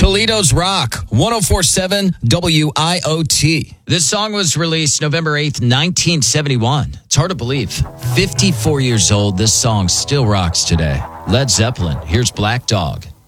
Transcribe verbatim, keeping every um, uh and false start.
Toledo's Rock, one oh four point seven W I O T. This song was released November eighth, nineteen seventy-one. It's hard to believe. fifty-four years old, this song still rocks today. Led Zeppelin, here's Black Dog.